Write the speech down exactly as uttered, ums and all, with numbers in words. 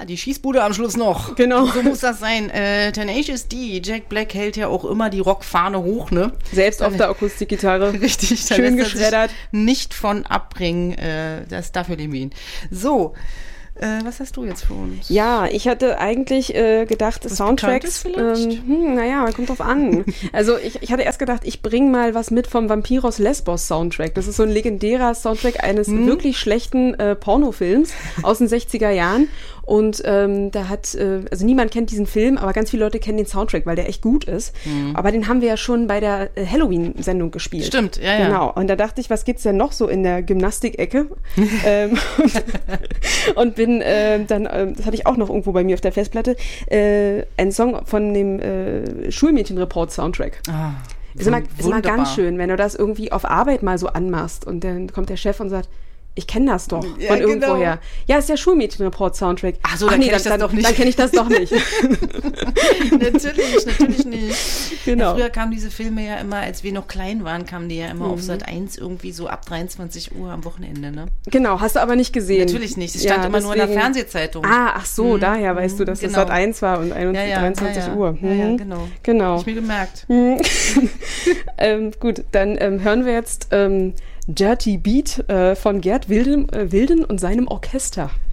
Ja, die Schießbude am Schluss noch. Genau. So muss das sein. Äh, Tenacious D, Jack Black hält ja auch immer die Rockfahne hoch, ne? Selbst auf der Akustikgitarre. Richtig. Da Schön lässt er geschreddert. sich nicht von abbringen. Äh, das, dafür lieben wir ihn. So. Äh, was hast du jetzt für uns? Ja, ich hatte eigentlich äh, gedacht, Was Soundtracks, Bekanntes vielleicht? ähm, hm, naja, kommt drauf an. Also ich, ich hatte erst gedacht, ich bringe mal was mit vom Vampiros Lesbos Soundtrack. Das ist so ein legendärer Soundtrack eines Hm. wirklich schlechten äh, Pornofilms aus den sechziger Jahren. Und ähm, da hat, äh, also niemand kennt diesen Film, aber ganz viele Leute kennen den Soundtrack, weil der echt gut ist. Hm. Aber den haben wir ja schon bei der äh, Halloween-Sendung gespielt. Stimmt, ja, ja. Genau. Und da dachte ich, was gibt's denn noch so in der Gymnastikecke? ähm, und, und bin äh, dann, äh, das hatte ich auch noch irgendwo bei mir auf der Festplatte, äh, ein Song von dem äh, Schulmädchenreport-Soundtrack. Ah, Ist immer, ist immer wunderbar. ganz schön, wenn du das irgendwie auf Arbeit mal so anmachst und dann kommt der Chef und sagt, ich kenne das doch Ja, von genau. irgendwoher. Ja, ist der Schulmädchenreport-Soundtrack. Ach so, dann kenn ich das doch nicht. Dann kenne ich das doch nicht. Natürlich, natürlich nicht. Genau. Ja, früher kamen diese Filme ja immer, als wir noch klein waren, kamen die ja immer Mhm. auf Sat eins irgendwie so ab dreiundzwanzig Uhr am Wochenende, ne? Genau, hast du aber nicht gesehen. Natürlich nicht, es stand Ja, immer nur in der deswegen- Fernsehzeitung. Ah, ach so, Mhm. daher weißt du, dass Genau. das Sat eins war und einundzwanzig, ja, ja, dreiundzwanzig ja, ja. Uhr. Ja, ja, Mhm. genau. Genau. Hab ich mir gemerkt. Mhm. ähm, gut, dann ähm, hören wir jetzt ähm, Dirty Beat äh, von Gerd Wilden, äh, Wilden und seinem Orchester.